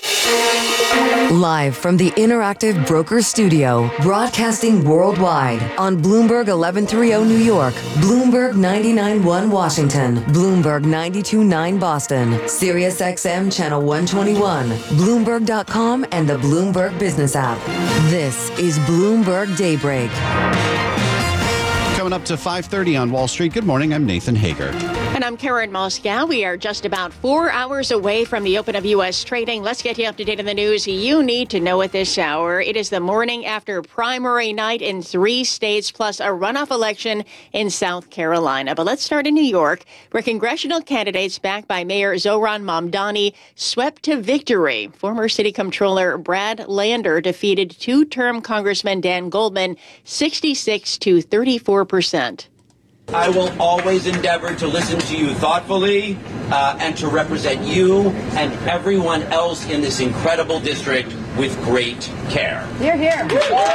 Speaker 1: Live from the Interactive Brokers Studio, broadcasting worldwide on Bloomberg 1130 New York, Bloomberg 99.1 Washington, Bloomberg 92.9 Boston, Sirius XM Channel 121, Bloomberg.com, and the Bloomberg Business app. This is Bloomberg Daybreak.
Speaker 15: Coming up to 5:30 on Wall Street. Good morning. I'm Nathan Hager.
Speaker 14: And I'm Karen Moscow. We are just about 4 hours away from the open of U.S. trading. Let's get you up to date on the news you need to know at this hour. It is the morning after primary night in 3 states, plus a runoff election in South Carolina. But let's start in New York, where congressional candidates backed by Mayor Zohran Mamdani swept to victory. Former City Comptroller Brad Lander defeated 2-term Congressman Dan Goldman 66 to 34%.
Speaker 20: I will always endeavor to listen to you thoughtfully and to represent you and everyone else in this incredible district with great care.
Speaker 14: Hear, hear.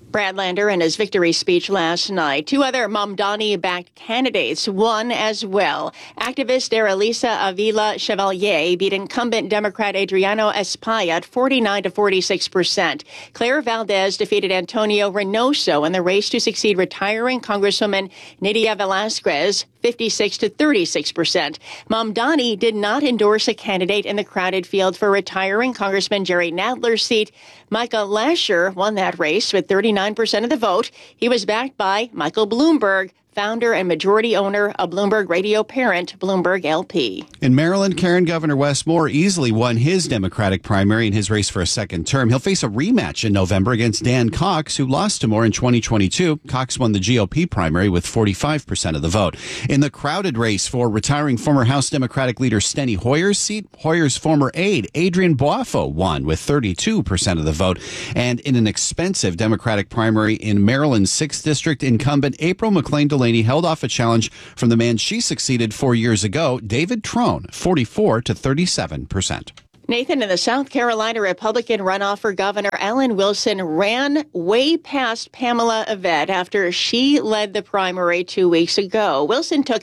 Speaker 14: Brad Lander in his victory speech last night. Two other Mamdani-backed candidates won as well. Activist Aralisa Avila Chevalier beat incumbent Democrat Adriano Espaillat at 49 to 46%. Claire Valdez defeated Antonio Reynoso in the race to succeed retiring Congresswoman Nydia Velázquez 56 to 36%. Mamdani did not endorse a candidate in the crowded field for retiring Congressman Jerry Nadler's seat. Michael Lasher won that race with 39% of the vote. He was backed by Michael Bloomberg, founder and majority owner of Bloomberg Radio parent, Bloomberg LP.
Speaker 15: In Maryland, Karen, Governor Wes Moore easily won his Democratic primary in his race for a second term. He'll face a rematch in November against Dan Cox, who lost to Moore in 2022. Cox won the GOP primary with 45% of the vote. In the crowded race for retiring former House Democratic leader Steny Hoyer's seat, Hoyer's former aide, Adrian Boafo, won with 32% of the vote. And in an expensive Democratic primary in Maryland's 6th District, incumbent April McClain Delaney held off a challenge from the man she succeeded 4 years ago, David Trone, 44 to 37%.
Speaker 14: Nathan, in the South Carolina Republican runoff for Governor, Alan Wilson ran way past Pamela Yvette after she led the primary 2 weeks ago. Wilson took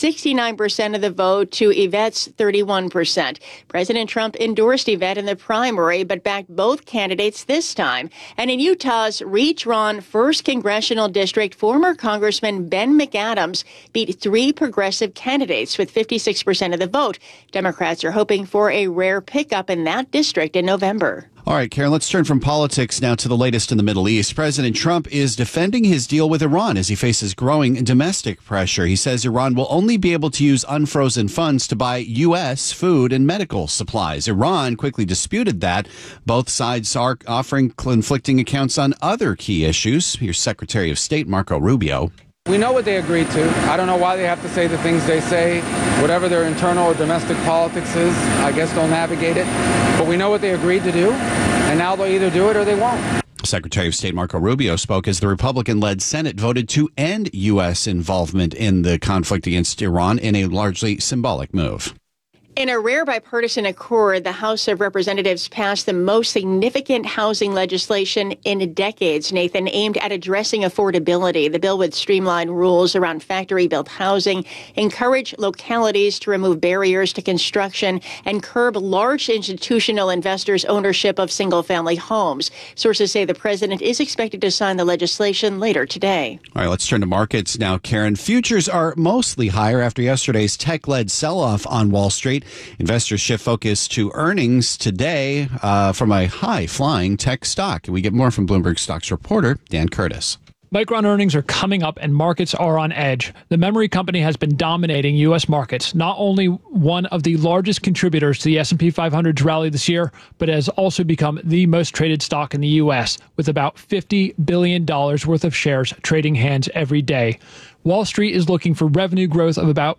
Speaker 14: 69% of the vote to Yvette's 31%. President Trump endorsed Yvette in the primary, but backed both candidates this time. And in Utah's redrawn 1st Congressional District, former Congressman Ben McAdams beat 3 progressive candidates with 56% of the vote. Democrats are hoping for a rare pickup in that district in November.
Speaker 15: All right, Karen, let's turn from politics now to the latest in the Middle East. President Trump is defending his deal with Iran as he faces growing domestic pressure. He says Iran will only be able to use unfrozen funds to buy U.S. food and medical supplies. Iran quickly disputed that. Both sides are offering conflicting accounts on other key issues. Here's Secretary of State Marco Rubio.
Speaker 2: We know what they agreed to. I don't know why they have to say the things they say. Whatever their internal or domestic politics is, I guess they'll navigate it. But we know what they agreed to do, and now they'll either do it or they won't.
Speaker 15: Secretary of State Marco Rubio spoke as the Republican-led Senate voted to end U.S. involvement in the conflict against Iran in a largely symbolic move.
Speaker 14: In a rare bipartisan accord, the House of Representatives passed the most significant housing legislation in decades, Nathan, aimed at addressing affordability. The bill would streamline rules around factory-built housing, encourage localities to remove barriers to construction, and curb large institutional investors' ownership of single-family homes. Sources say the president is expected to sign the legislation later today.
Speaker 15: All right, let's turn to markets now, Karen. Futures are mostly higher after yesterday's tech-led sell-off on Wall Street. Investors shift focus to earnings today from a high-flying tech stock. We get more from Bloomberg Stocks reporter Dan Curtis.
Speaker 3: Micron earnings are coming up and markets are on edge. The memory company has been dominating U.S. markets, not only one of the largest contributors to the S&P 500's rally this year, but has also become the most traded stock in the U.S., with about $50 billion worth of shares trading hands every day. Wall Street is looking for revenue growth of about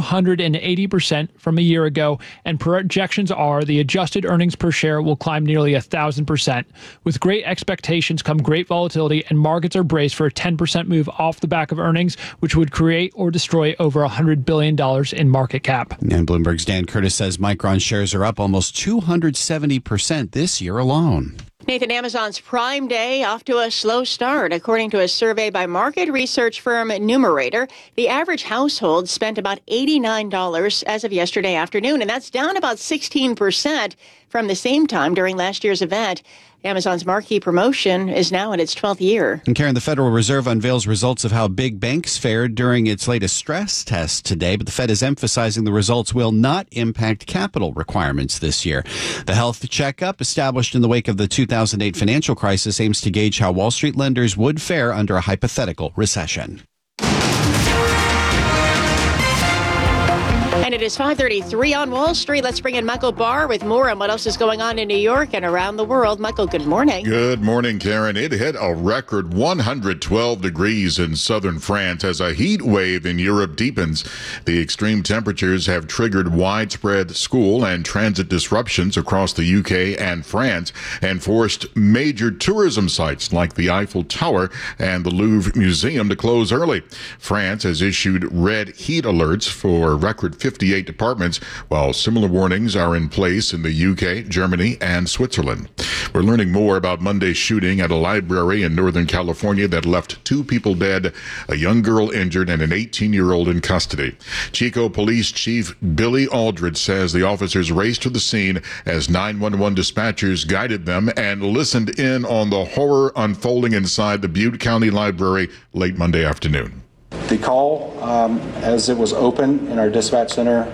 Speaker 3: 280% from a year ago, and projections are the adjusted earnings per share will climb nearly 1,000%. With great expectations come great volatility, and markets are braced for a 10% move off the back of earnings, which would create or destroy over $100 billion in market cap.
Speaker 15: And Bloomberg's Dan Curtis says Micron shares are up almost 270% this year alone.
Speaker 14: Nathan, Amazon's Prime Day off to a slow start. According to a survey by market research firm Numerator, the average household spent about $89 as of yesterday afternoon, and that's down about 16% from the same time during last year's event. Amazon's marquee promotion is now in its 12th year.
Speaker 15: And Karen, the Federal Reserve unveils results of how big banks fared during its latest stress test today, but the Fed is emphasizing the results will not impact capital requirements this year. The health checkup, established in the wake of the 2008 financial crisis, aims to gauge how Wall Street lenders would fare under a hypothetical recession.
Speaker 14: And it is 5:33 on Wall Street. Let's bring in Michael Barr with more on what else is going on in New York and around the world. Michael, good morning.
Speaker 16: Good morning, Karen. It hit a record 112 degrees in southern France as a heat wave in Europe deepens. The extreme temperatures have triggered widespread school and transit disruptions across the UK and France and forced major tourism sites like the Eiffel Tower and the Louvre Museum to close early. France has issued red heat alerts for record 58 departments, while similar warnings are in place in the UK, Germany, and Switzerland. We're learning more about Monday's shooting at a library in Northern California that left 2 people dead, a young girl injured, and an 18-year-old in custody. Chico Police Chief Billy Aldridge says the officers raced to the scene as 911 dispatchers guided them and listened in on the horror unfolding inside the Butte County Library late Monday afternoon.
Speaker 4: The call, as it was open in our dispatch center,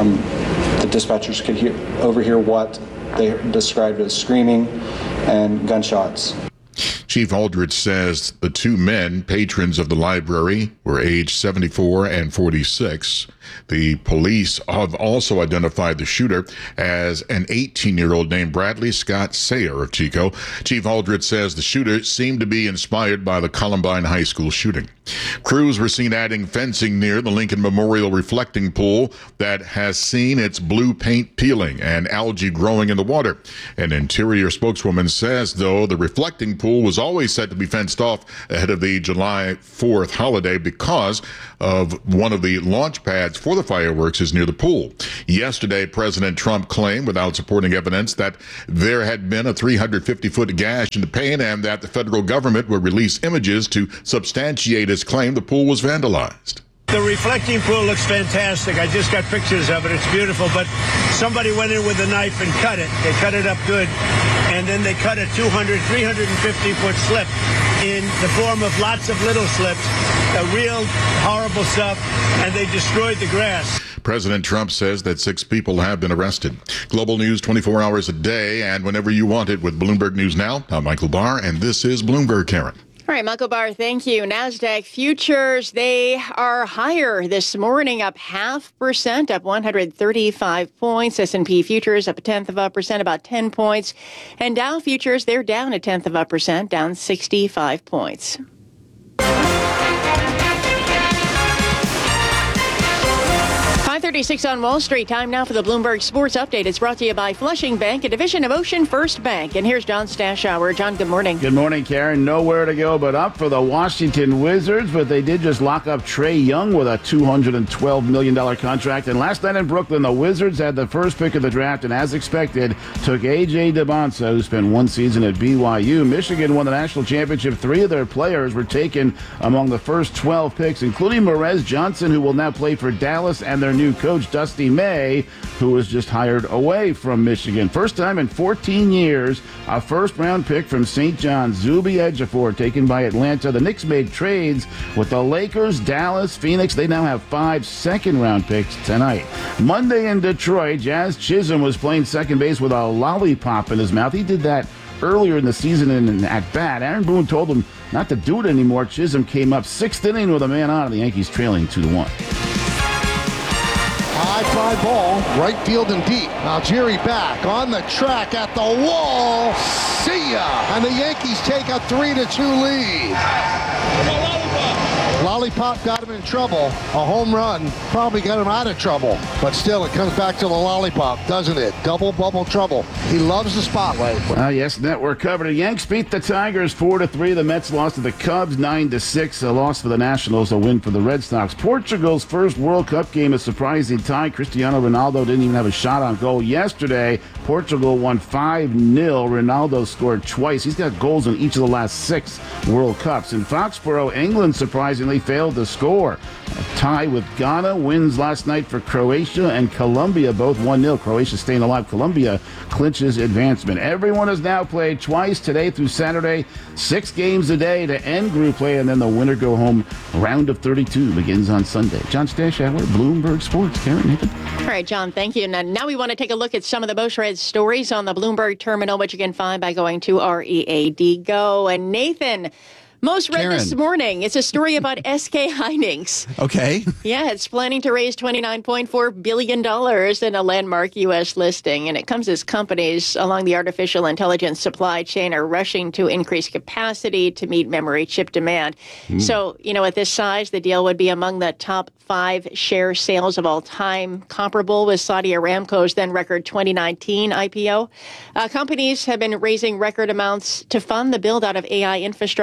Speaker 4: the dispatchers could overhear what they described as screaming and gunshots.
Speaker 16: Chief Aldridge says the 2 men, patrons of the library, were aged 74 and 46. The police have also identified the shooter as an 18-year-old named Bradley Scott Sayer of Chico. Chief Aldridge says the shooter seemed to be inspired by the Columbine High School shooting. Crews were seen adding fencing near the Lincoln Memorial reflecting pool that has seen its blue paint peeling and algae growing in the water. An interior spokeswoman says, though, the reflecting pool was always set to be fenced off ahead of the July 4th holiday because of one of the launch pads for the fireworks is near the pool. Yesterday, President Trump claimed, without supporting evidence, that there had been a 350-foot gash in the paint and that the federal government would release images to substantiate his claim the pool was vandalized.
Speaker 5: The reflecting pool looks fantastic. I just got pictures of it. It's beautiful, but somebody went in with a knife and cut it. They cut it up good, and then they cut a 350-foot slip in the form of lots of little slips, real horrible stuff, and they destroyed the grass.
Speaker 16: President Trump says that 6 people have been arrested. Global news 24 hours a day and whenever you want it with Bloomberg News Now. I'm Michael Barr, and this is Bloomberg, Karen.
Speaker 14: All right, Michael Barr, thank you. NASDAQ futures, they are higher this morning, up 0.5%, up 135 points. S&P futures up 0.1%, about 10 points. And Dow futures, they're down 0.1%, down 65 points. 5:36 on Wall Street. Time now for the Bloomberg Sports Update. It's brought to you by Flushing Bank, a division of Ocean First Bank. And here's John Stashower. John, good morning.
Speaker 17: Good morning, Karen. Nowhere to go but up for the Washington Wizards, but they did just lock up Trae Young with a $212 million contract. And last night in Brooklyn, the Wizards had the first pick of the draft, and as expected, took A.J. DeBonsa, who spent 1 season at BYU. Michigan won the national championship. 3 of their players were taken among the first 12 picks, including Morez Johnson, who will now play for Dallas, and their new coach, Dusty May, who was just hired away from Michigan. First time in 14 years, a first-round pick from St. John's, Zuby Ejiofor, taken by Atlanta. The Knicks made trades with the Lakers, Dallas, Phoenix. They now have 5 second-round picks tonight. Monday in Detroit, Jazz Chisholm was playing second base with a lollipop in his mouth. He did that earlier in the season in at bat. Aaron Boone told him not to do it anymore. Chisholm came up 6th inning with a man on, and the Yankees trailing 2-1.
Speaker 21: High fly ball, right field and deep. Algieri back on the track at the wall. See ya! And the Yankees take a 3-2 lead. Lollipop got him in trouble. A home run probably got him out of trouble. But still, it comes back to the lollipop, doesn't it? Double bubble trouble. He loves the spotlight.
Speaker 17: Yes, network covered. The Yanks beat the Tigers 4-3. The Mets lost to the Cubs 9-6. A loss for the Nationals, a win for the Red Sox. Portugal's first World Cup game, a surprising tie. Cristiano Ronaldo didn't even have a shot on goal yesterday. Portugal won 5-0. Ronaldo scored twice. He's got goals in each of the last 6 World Cups. In Foxborough, England surprisingly failed to score. A tie with Ghana, wins last night for Croatia and Colombia, both 1-0. Croatia staying alive. Colombia clinches advancement. Everyone has now played twice today through Saturday. 6 games a day to end group play, and then the winner go home. Round of 32 begins on Sunday. John Stashower, Bloomberg Sports. Karen Nathan.
Speaker 14: All right, John, thank you. Now we want to take a look at some of the most read stories on the Bloomberg terminal, which you can find by going to READ Go. And Nathan, most read this morning, it's a story about SK Hynix.
Speaker 15: Okay.
Speaker 14: Yeah, it's planning to raise $29.4 billion in a landmark U.S. listing. And it comes as companies along the artificial intelligence supply chain are rushing to increase capacity to meet memory chip demand. So, at this size, the deal would be among the top 5 share sales of all time, comparable with Saudi Aramco's then record 2019 IPO. Companies have been raising record amounts to fund the build out of AI infrastructure in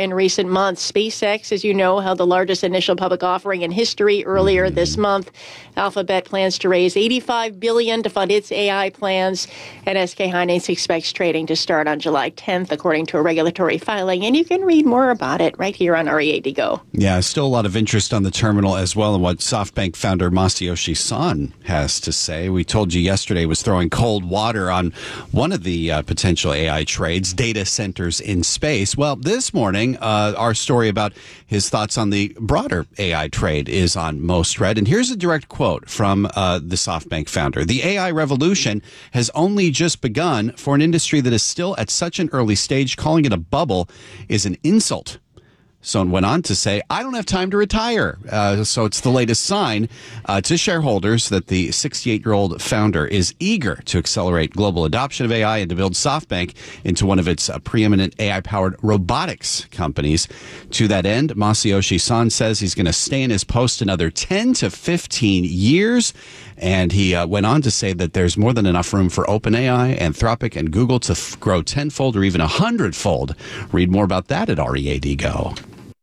Speaker 14: in recent months. SpaceX, as you know, held the largest initial public offering in history earlier this month. Alphabet plans to raise $85 billion to fund its AI plans, and SK Hynix expects trading to start on July 10th, according to a regulatory filing. And you can read more about it right here on READ Go.
Speaker 15: Yeah, still a lot of interest on the terminal as well, and what SoftBank founder Masayoshi Son has to say. We told you yesterday was throwing cold water on one of the potential AI trades, data centers in space. Well, this morning, our story about his thoughts on the broader AI trade is on Most Read. And here's a direct quote from the SoftBank founder. The AI revolution has only just begun. For an industry that is still at such an early stage, calling it a bubble is an insult. Son went on to say, I don't have time to retire. So it's the latest sign to shareholders that the 68-year-old founder is eager to accelerate global adoption of AI and to build SoftBank into one of its preeminent AI-powered robotics companies. To that end, Masayoshi Son says he's going to stay in his post another 10 to 15 years. And he went on to say that there's more than enough room for OpenAI, Anthropic, and Google to grow tenfold or even 100-fold. Read more about that at READ Go.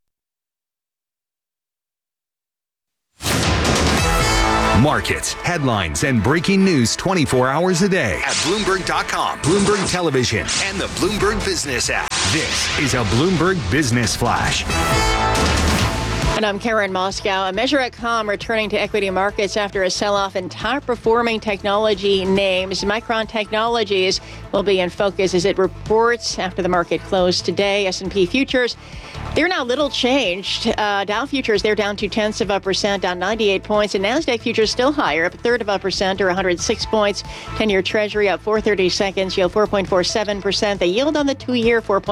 Speaker 10: Markets, headlines, and breaking news 24 hours a day at Bloomberg.com, Bloomberg Television, and the Bloomberg Business app. This is a Bloomberg Business Flash.
Speaker 14: And I'm Karen Moscow. A measure at Com returning to equity markets after a sell-off in top-performing technology names. Micron Technologies will be in focus as it reports after the market closed today. S&P futures, they're now little changed. Dow futures, they're down 0.2%, down 98 points. And NASDAQ futures still higher, up 0.3% or 106 points. 10-year Treasury up 4/32, yield 4.47%. The yield on the 2-year, 4.